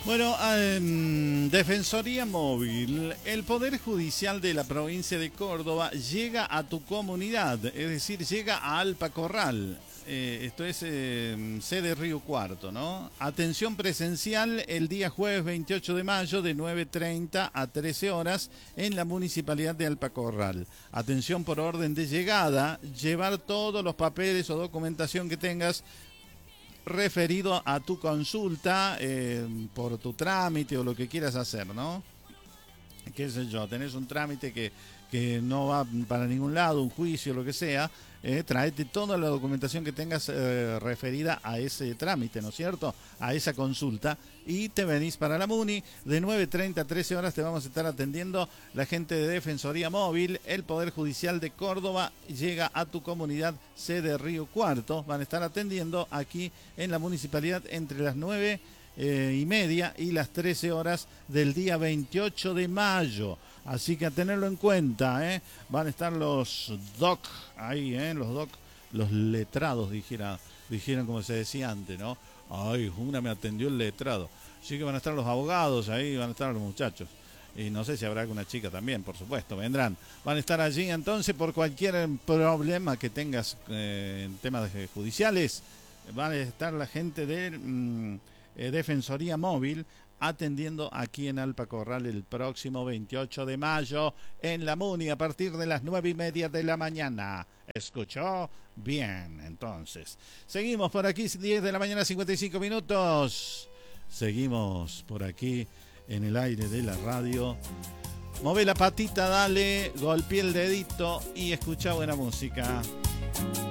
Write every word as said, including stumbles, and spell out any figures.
Bueno, en Defensoría Móvil, el Poder Judicial de la provincia de Córdoba llega a tu comunidad, es decir, llega a Alpa Corral. Eh, esto es eh, sede Río Cuarto, ¿no? Atención presencial el día jueves veintiocho de mayo de nueve treinta a trece horas en la Municipalidad de Alpa Corral. Atención por orden de llegada, llevar todos los papeles o documentación que tengas referido a tu consulta, eh, por tu trámite o lo que quieras hacer, ¿no? Qué sé yo, tenés un trámite que, que no va para ningún lado, un juicio, lo que sea, eh, tráete toda la documentación que tengas eh, referida a ese trámite, ¿no es cierto? A esa consulta, y te venís para la Muni. De nueve treinta a trece horas te vamos a estar atendiendo la gente de Defensoría Móvil. El Poder Judicial de Córdoba llega a tu comunidad, sede Río Cuarto. Van a estar atendiendo aquí en la municipalidad entre las nueve Eh, y media y las trece horas del día veintiocho de mayo. Así que a tenerlo en cuenta, ¿eh? Van a estar los doc ahí, ¿eh? Los doc, los letrados, dijera, dijeron como se decía antes, ¿no? Ay, una me atendió el letrado. Así que van a estar los abogados ahí, van a estar los muchachos. Y no sé si habrá alguna chica también, por supuesto, vendrán. Van a estar allí entonces por cualquier problema que tengas eh, en temas judiciales. Van a estar la gente de Mmm, Eh, Defensoría Móvil atendiendo aquí en Alpa Corral el próximo veintiocho de mayo en la Muni a partir de las nueve y media de la mañana. ¿Escuchó? Bien, entonces. Seguimos por aquí, diez de la mañana, cincuenta y cinco minutos. Seguimos por aquí en el aire de la radio. Move la patita, dale, golpeé el dedito y escucha buena música.